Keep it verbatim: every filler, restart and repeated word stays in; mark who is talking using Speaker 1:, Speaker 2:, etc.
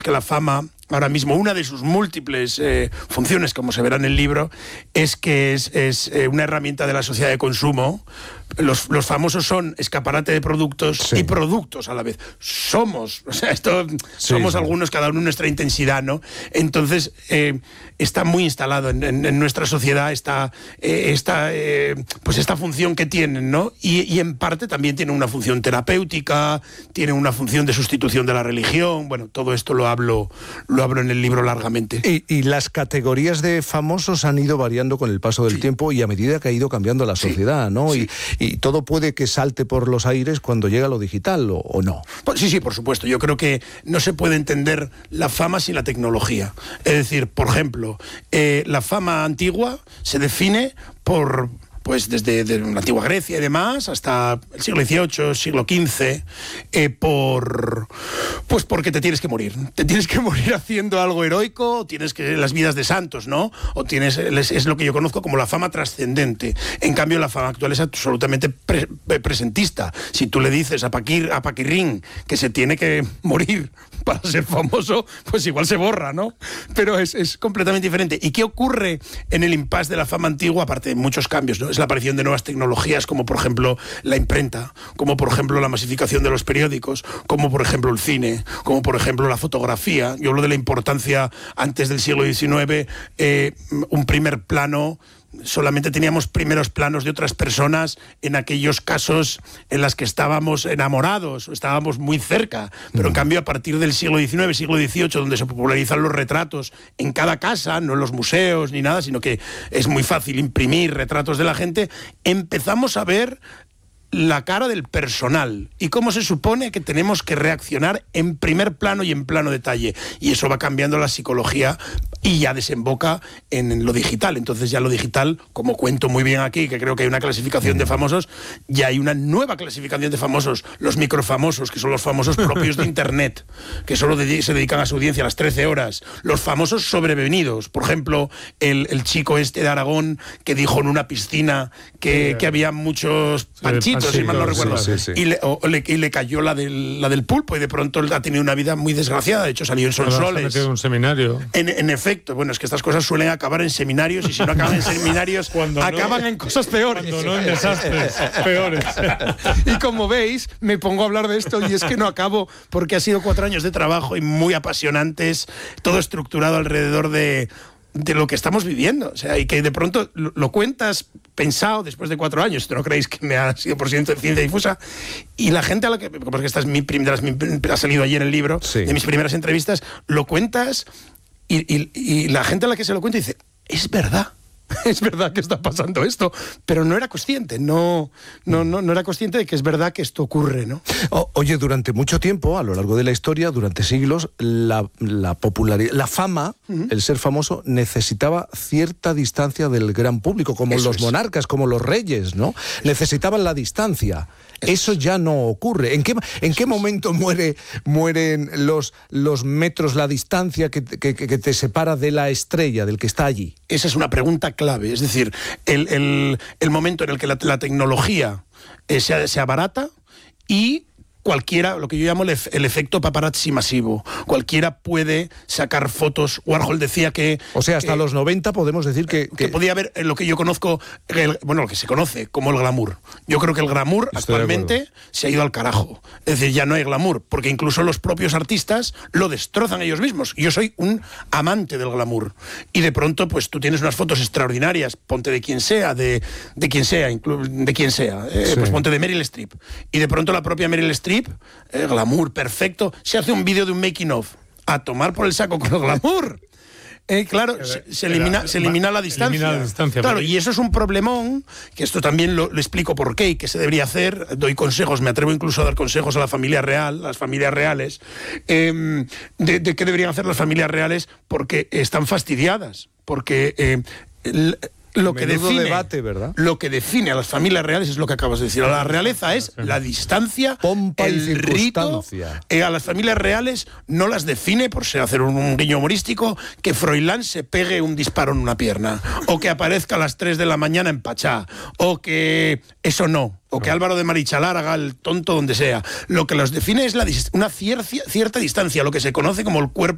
Speaker 1: que la fama, ahora mismo, una de sus múltiples eh, funciones, como se verá en el libro, es que es, es eh, una herramienta de la sociedad de consumo. Los, los famosos son escaparate de productos sí. y productos a la vez. Somos, o sea, esto sí, somos sí. algunos, cada uno en nuestra intensidad, ¿no? Entonces, eh, está muy instalado en, en, en nuestra sociedad esta, eh, esta, eh, pues esta función que tienen, ¿no? Y, y en parte también tiene una función terapéutica, tiene una función de sustitución de la religión. Bueno, todo esto lo hablo, lo hablo en el libro largamente.
Speaker 2: Y, y las categorías de famosos han ido variando con el paso del sí. tiempo y a medida que ha ido cambiando la sociedad, sí. ¿no? Sí. Y, Y todo puede que salte por los aires cuando llega lo digital, ¿o, o no?
Speaker 1: Pues sí, sí, por supuesto. Yo creo que no se puede entender la fama sin la tecnología. Es decir, por ejemplo, eh, la fama antigua se define por... pues desde de la antigua Grecia y demás hasta el siglo dieciocho, siglo quince, eh, por pues porque te tienes que morir. Te tienes que morir haciendo algo heroico, o tienes que las vidas de santos, ¿no? O tienes es, es lo que yo conozco como la fama trascendente. En cambio, la fama actual es absolutamente pre, presentista. Si tú le dices a Paquir, a Paquirrín que se tiene que morir para ser famoso, pues igual se borra, ¿no? Pero es, es completamente diferente. ¿Y qué ocurre en el impasse de la fama antigua? Aparte de muchos cambios, ¿no? Es la aparición de nuevas tecnologías, como por ejemplo la imprenta, como por ejemplo la masificación de los periódicos, como por ejemplo el cine, como por ejemplo la fotografía. Yo hablo de la importancia antes del siglo diecinueve, eh, un primer plano. Solamente teníamos primeros planos de otras personas en aquellos casos en los que estábamos enamorados, estábamos muy cerca, pero en cambio a partir del siglo diecinueve, siglo dieciocho, donde se popularizan los retratos en cada casa, no en los museos ni nada, sino que es muy fácil imprimir retratos de la gente, empezamos a ver la cara del personal y cómo se supone que tenemos que reaccionar en primer plano y en plano detalle, y eso va cambiando la psicología y ya desemboca en lo digital. Entonces ya lo digital, como cuento muy bien aquí, que creo que hay una clasificación de famosos, ya hay una nueva clasificación de famosos, los microfamosos, que son los famosos propios de internet, que solo de- se dedican a su audiencia a las trece horas, los famosos sobrevenidos, por ejemplo el, el chico este de Aragón que dijo en una piscina que, que había muchos panchitos, si mal no recuerdo,
Speaker 2: sí, sí, sí.
Speaker 1: Y, le, o, o le, y le cayó la del, la del pulpo, y de pronto ha tenido una vida muy desgraciada. De hecho salió en Sonsoles.
Speaker 3: En un seminario.
Speaker 1: En, en efecto, bueno, es que estas cosas suelen acabar en seminarios, y si no acaban en seminarios,
Speaker 3: Cuando
Speaker 1: acaban
Speaker 3: no,
Speaker 1: en cosas peores.
Speaker 3: Cuando no en desastres peores.
Speaker 1: Y como veis, me pongo a hablar de esto y es que no acabo, porque ha sido cuatro años de trabajo y muy apasionantes, todo estructurado alrededor de... de lo que estamos viviendo, o sea, y que de pronto lo, lo cuentas pensado después de cuatro años, esto no creéis que me ha sido por ciento de ciencia difusa, y la gente a la que, porque esta es mi primera, ha salido ayer en el libro,
Speaker 2: sí.
Speaker 1: de mis primeras entrevistas, lo cuentas y, y, y la gente a la que se lo cuenta dice, es verdad. Es verdad que está pasando esto, pero no era consciente, no, no, no, no era consciente de que es verdad que esto ocurre, ¿no?
Speaker 2: O, oye, durante mucho tiempo, a lo largo de la historia, durante siglos, la, la popularidad, la fama, uh-huh. el ser famoso, necesitaba cierta distancia del gran público, como
Speaker 1: Eso
Speaker 2: los
Speaker 1: es.
Speaker 2: monarcas, como los reyes, ¿no? Necesitaban la distancia. Eso ya no ocurre. ¿En qué, en qué momento muere, mueren los, los metros, la distancia que, que, que te separa de la estrella, del que está allí?
Speaker 1: Esa es una pregunta clave. Es decir, el, el, el momento en el que la, la tecnología eh, se, se abarata y cualquiera, lo que yo llamo el, ef- el efecto paparazzi masivo. Cualquiera puede sacar fotos. Warhol decía que...
Speaker 2: O sea, hasta
Speaker 1: que,
Speaker 2: los noventa podemos decir que...
Speaker 1: que, que podía haber lo que yo conozco, el, bueno, lo que se conoce como el glamour. Yo creo que el glamour
Speaker 2: Estoy
Speaker 1: actualmente se ha ido al carajo. Es decir, ya no hay glamour, porque incluso los propios artistas lo destrozan ellos mismos. Yo soy un amante del glamour. Y de pronto, pues tú tienes unas fotos extraordinarias, ponte de quien sea, de, de quien sea, inclu- de quien sea, eh,
Speaker 2: Sí.
Speaker 1: pues ponte de Meryl Streep. Y de pronto la propia Meryl Streep, eh, glamour perfecto, se hace un vídeo de un making of, a tomar por el saco con el glamour. Eh, claro, se, se elimina, se elimina la distancia.
Speaker 3: Elimina la distancia,
Speaker 1: Claro,
Speaker 3: pero-
Speaker 1: y eso es un problemón, que esto también lo, lo explico por qué y qué se debería hacer. Doy consejos, me atrevo incluso a dar consejos a la familia real, las familias reales, eh, de, de qué deberían hacer las familias reales, porque están fastidiadas, porque... Eh, el, Lo que,
Speaker 2: Menudo
Speaker 1: define,
Speaker 2: debate, ¿verdad?
Speaker 1: lo que define a las familias reales es lo que acabas de decir. A la realeza es la distancia,
Speaker 2: Pompa y
Speaker 1: el rito.
Speaker 2: circunstancia.
Speaker 1: Eh, a las familias reales no las define, por ser hacer un, un guiño humorístico, que Froilán se pegue un disparo en una pierna, o que aparezca a las tres de la mañana en Pachá, o que eso no. O que Álvaro de Marichalar haga el tonto donde sea. Lo que los define es la dis- una cier- cierta distancia, lo que se conoce como el cuerpo